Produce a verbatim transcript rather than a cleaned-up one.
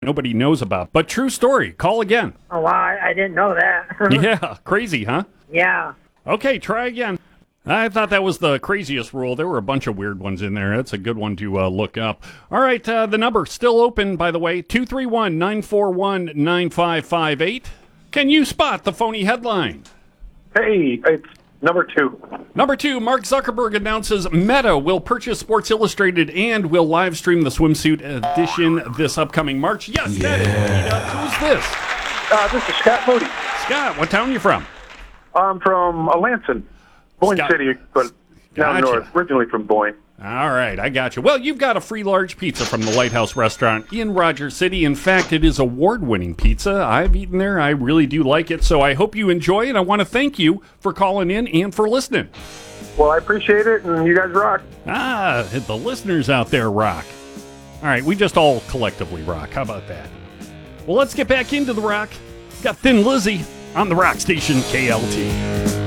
nobody knows about. But true story. Call again. Oh, wow, I, I didn't know that. Yeah, crazy, huh? Yeah. Okay, try again. I thought that was the craziest rule. There were a bunch of weird ones in there. That's a good one to uh, look up. All right, uh, the number still open, by the way, two three one, nine four one, nine five five eight. Can you spot the phony headline? Hey, it's number two. Number two, Mark Zuckerberg announces Meta will purchase Sports Illustrated and will live stream the swimsuit edition this upcoming March. Yes, Yeah. that is indeed. Uh, who's this? Uh, this is Scott Moody. Scott, what town you from? I'm from Alanson, Boyne Scott. City, but down Gotcha. north. Originally from Boyne. All right, I got you. Well, you've got a free large pizza from the Lighthouse Restaurant in Rogers City. In fact, it is award-winning pizza. I've eaten there. I really do like it, so I hope you enjoy it. I want to thank you for calling in and for listening. Well, I appreciate it, and you guys rock. Ah, the listeners out there rock. All right, we just all collectively rock. How about that? Well, let's get back into the rock. Got Thin Lizzy on the rock station K L T.